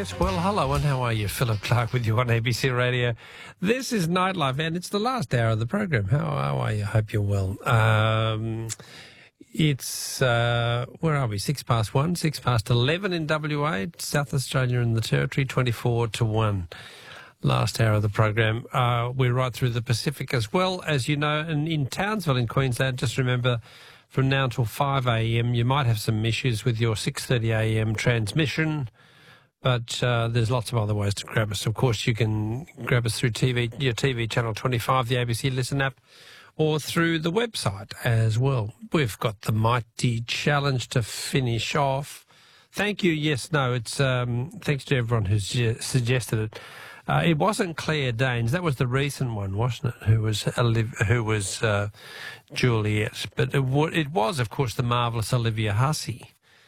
Yes, well, hello, and how are you? Philip Clark with you on ABC Radio. This is Nightlife, and it's the last hour of the program. How are you? I hope you're well. It's, where are we? 1:06, 11 in WA, South Australia and the Territory, 24-1. Last hour of the program. We're right through the Pacific as well, as you know, and in Townsville in Queensland, just remember, from now until 5 a.m, you might have some issues with your 6:30 a.m. transmission, but there's lots of other ways to grab us. Of course, you can grab us through your TV channel 25, the ABC Listen app, or through the website as well. We've got the Mighty Challenge to finish off. Thank you. Yes, no, it's thanks to everyone who's suggested it. It wasn't Claire Danes. That was the recent one, wasn't it? Who was Juliet? But it was, of course, the marvellous Olivia Hussey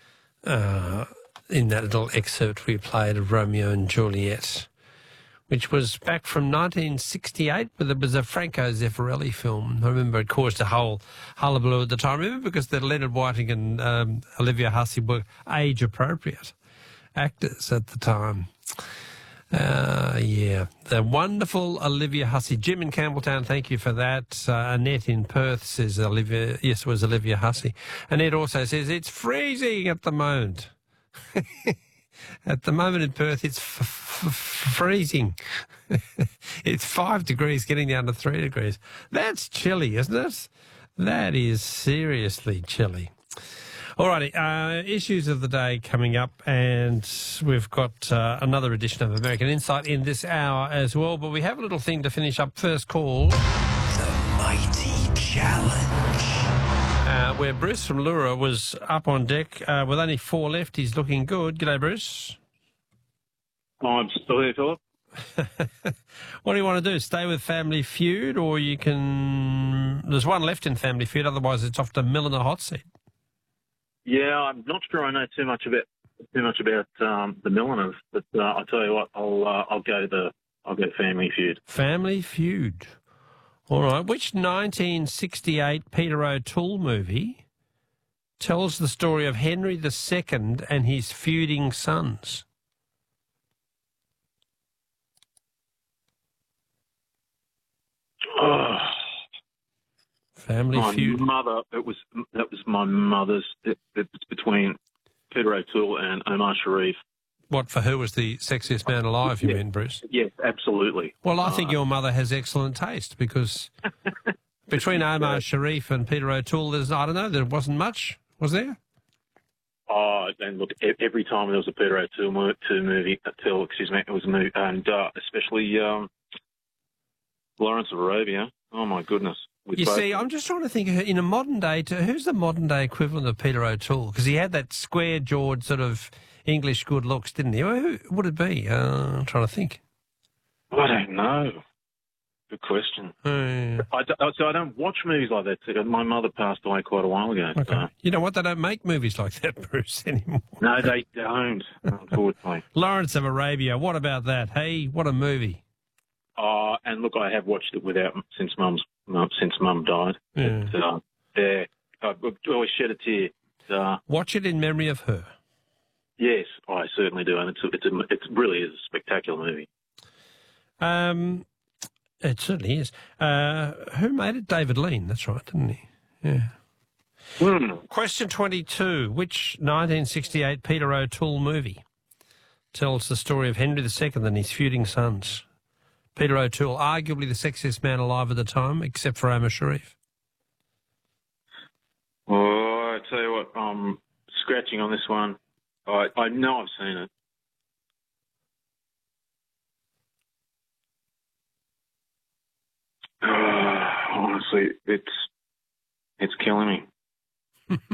in that little excerpt we played of Romeo and Juliet, which was back from 1968, but it was a Franco Zeffirelli film. I remember it caused a whole hullabaloo at the time. I remember because the Leonard Whiting and Olivia Hussey were age-appropriate actors at the time. Yeah, the wonderful Olivia Hussey. Jim in Campbelltown, thank you for that. Annette in Perth says Olivia, yes, it was Olivia Hussey. Annette also says it's freezing at the moment. At the moment in Perth, it's freezing. It's 5 degrees, getting down to 3 degrees. That's chilly, isn't it? That is seriously chilly. Alrighty, issues of the day coming up, and we've got another edition of American Insight in this hour as well, but we have a little thing to finish up. First call. The Mighty Challenge. Where Bruce from Lura was up on deck with only 4 left. He's looking good. G'day, Bruce. I'm still here, Philip. What do you want to do? Stay with Family Feud, or you can... There's one left in Family Feud, otherwise it's off to Mill in the hot seat. Yeah, I'm not sure I know too much about the Milliners, but I tell you what, I'll go Family Feud. Family Feud. All right. Which 1968 Peter O'Toole movie tells the story of Henry II and his feuding sons? Oh. Family Feud. That was my mother's. It was between Peter O'Toole and Omar Sharif. What, for who was the sexiest man alive, you mean, Bruce? Yes, absolutely. Well, I think your mother has excellent taste, because between Omar Sharif and Peter O'Toole, there wasn't much, was there? Oh, and look, every time there was a Peter O'Toole movie, it was a movie, and especially Lawrence of Arabia. Oh, my goodness. You see, I'm just trying to think, in a modern day, who's the modern day equivalent of Peter O'Toole? Because he had that square-jawed sort of English good looks, didn't he? Well, who would it be? I'm trying to think. I don't know. Good question. So I don't watch movies like that. My mother passed away quite a while ago. Okay. So. You know what? They don't make movies like that, Bruce, anymore. No, they don't, unfortunately. Lawrence of Arabia, what about that? Hey, what a movie. And look, I have watched it since Mum died. Yeah. I've always shed a tear. Watch it in memory of her. Yes, I certainly do, and it really is a spectacular movie. It certainly is. Who made it? David Lean, that's right, didn't he? Yeah. Question 22. Which 1968 Peter O'Toole movie tells the story of Henry II and his feuding sons? Peter O'Toole, arguably the sexiest man alive at the time, except for Omar Sharif. Oh, I tell you what, I'm scratching on this one. I know I've seen it. Honestly, it's killing me.